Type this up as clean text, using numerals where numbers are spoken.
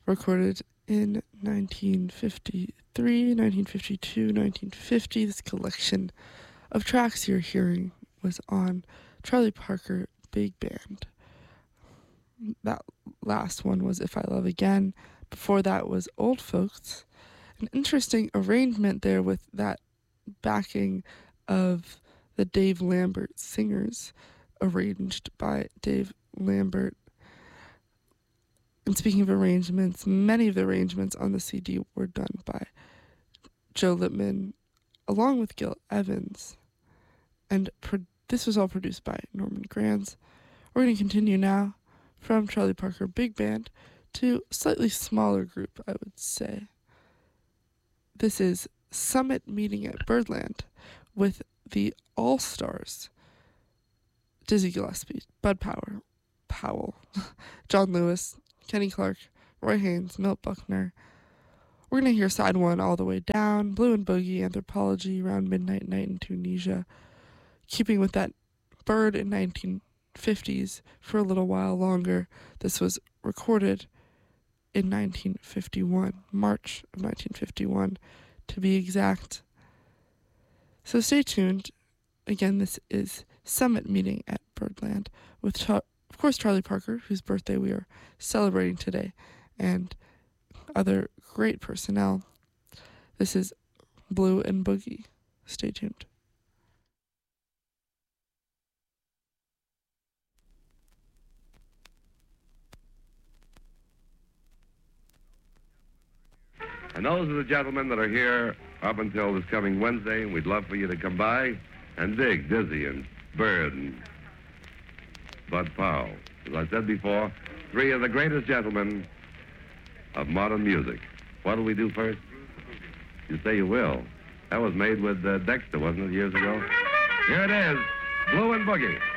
recorded in 1953, 1952, 1950. This collection of tracks you're hearing was on Charlie Parker Big Band. That last one was If I Love Again. Before that was Old Folks. An interesting arrangement there with that backing of the Dave Lambert Singers, arranged by Dave Lambert. And speaking of arrangements, many of the arrangements on the CD were done by Joe Lippman, along with Gil Evans. And this was all produced by Norman Granz. We're going to continue now from Charlie Parker Big Band to a slightly smaller group, I would say. This is Summit Meeting at Birdland with the All-Stars: Dizzy Gillespie, Bud Powell, John Lewis, Kenny Clark, Roy Haynes, Milt Buckner. We're going to hear side one, All the Way Down, Blue and Boogie, Anthropology, Around Midnight Night in Tunisia. Keeping with that Bird in 1950s for a little while longer. This was recorded in 1951, March of 1951 to be exact. So stay tuned. Again, this is Summit Meeting at Birdland with, of course, Charlie Parker, whose birthday we are celebrating today, and other great personnel. This is Blue and Boogie. Stay tuned. And those are the gentlemen that are here up until this coming Wednesday, and we'd love for you to come by and dig Dizzy and Bird and Bud Powell. As I said before, three of the greatest gentlemen of modern music. What'll we do first? You say you will. That was made with Dexter, wasn't it, years ago? Here it is, Blue and Boogie.